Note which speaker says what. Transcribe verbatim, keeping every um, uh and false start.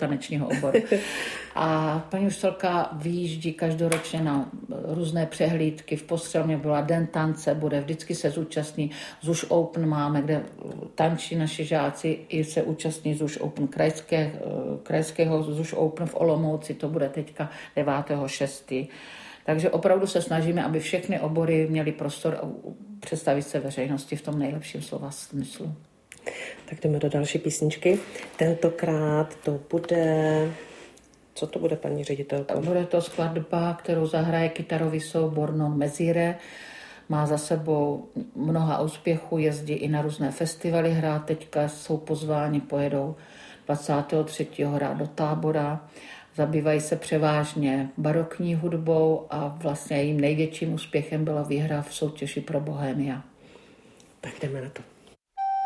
Speaker 1: tanečního oboru. A paní učitelka vyjíždí každoročně na různé přehlídky. V Postřelmě byla Den tance, bude vždycky se zúčastní. Zuš Open máme, kde tančí naši žáci, i se účastní Zuš Open krajské, krajského Zuš Open v Olomouci, to bude teďka devátého šestého Takže opravdu se snažíme, aby všechny obory měly prostor a představit se veřejnosti v tom nejlepším slova smyslu.
Speaker 2: Tak jdeme do další písničky. Tentokrát to bude... Co to bude, paní ředitelko?
Speaker 1: Bude to skladba, kterou zahraje kytarový soubor Non Mesire. Má za sebou mnoha úspěchů, jezdí i na různé festivaly hrát. Teďka jsou pozváni, pojedou dvacátého třetího hrát do Tábora. Zabývají se převážně barokní hudbou a vlastně jejím největším úspěchem byla výhra v soutěži pro Bohemia.
Speaker 2: Tak jdeme na to.